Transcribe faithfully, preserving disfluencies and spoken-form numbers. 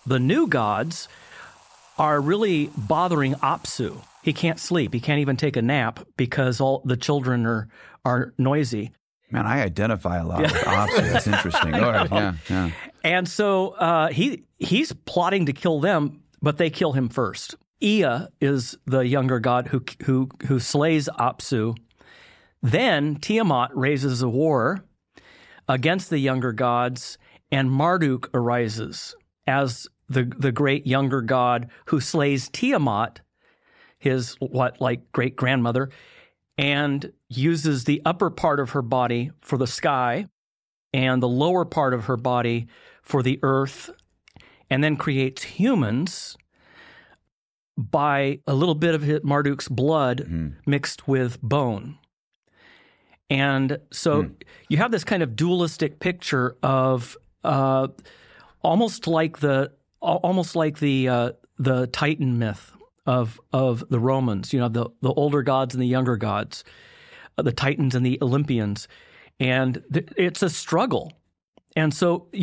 The new gods are really bothering Apsu. He can't sleep. He can't even take a nap because all the children are are noisy. Man, I identify a lot with Apsu. That's interesting. All right, yeah, yeah. And so uh, he he's plotting to kill them, but they kill him first. Ea is the younger god who who who slays Apsu. Then Tiamat raises a war against the younger gods, and Marduk arises as the the great younger god who slays Tiamat, his what like great grandmother, and uses the upper part of her body for the sky and the lower part of her body for the earth, and then creates humans by a little bit of Marduk's blood mm. mixed with bone. And so mm. you have this kind of dualistic picture of uh, almost like the almost like the uh, the Titan myth of of the Romans. You know, the the older gods and the younger gods, uh, the Titans and the Olympians, and th- it's a struggle. And so